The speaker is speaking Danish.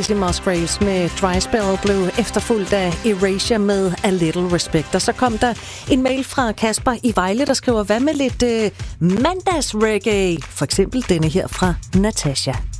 Casey Musgraves med Dry Spell blev efterfulgt af Erasure med A Little Respect. Og så kom der en mail fra Kasper i Vejle, der skriver, hvad med lidt mandagsreggae? For eksempel denne her fra Natasha.